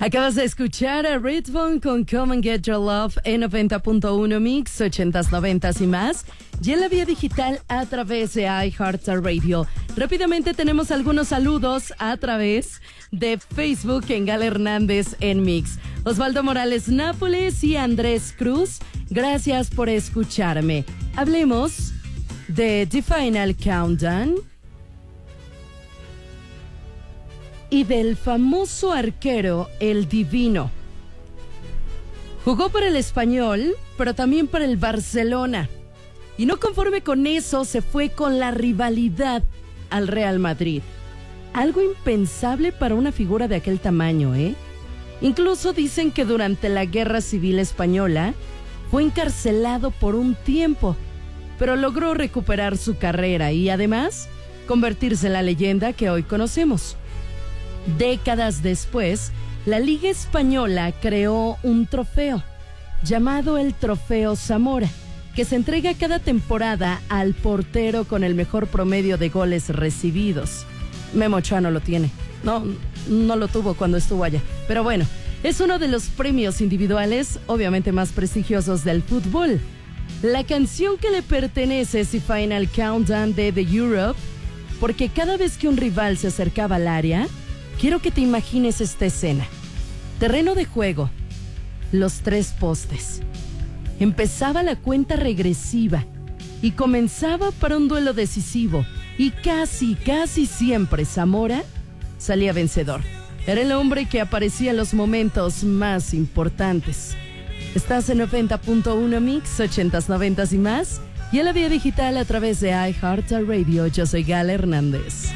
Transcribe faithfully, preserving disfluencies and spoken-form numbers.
Acabas de escuchar a Redbone con Come and Get Your Love en noventa punto uno Mix, ochentas, noventas y más. Y en la vía digital a través de iHeartRadio. Rápidamente tenemos algunos saludos a través de Facebook en Gala Hernández en Mix. Osvaldo Morales Nápoles y Andrés Cruz, gracias por escucharme. Hablemos de The Final Countdown y del famoso arquero El Divino. Jugó para el Español, pero también para el Barcelona. Y no conforme con eso, se fue con la rivalidad al Real Madrid. Algo impensable para una figura de aquel tamaño, ¿eh? Incluso dicen que durante la Guerra Civil Española fue encarcelado por un tiempo, pero logró recuperar su carrera y además convertirse en la leyenda que hoy conocemos. Décadas después, la Liga Española creó un trofeo llamado el Trofeo Zamora, que se entrega cada temporada al portero con el mejor promedio de goles recibidos. Memo Ochoa no lo tiene. No, no lo tuvo cuando estuvo allá. Pero bueno, es uno de los premios individuales, obviamente más prestigiosos del fútbol. La canción que le pertenece es The Final Countdown de The Europe, porque cada vez que un rival se acercaba al área, quiero que te imagines esta escena. Terreno de juego, los tres postes. Empezaba la cuenta regresiva y comenzaba para un duelo decisivo y casi, casi siempre Zamora salía vencedor. Era el hombre que aparecía en los momentos más importantes. Estás en noventa punto uno Mix, ochentas, noventas y más, y en la vía digital a través de iHeartRadio. Yo soy Gala Hernández.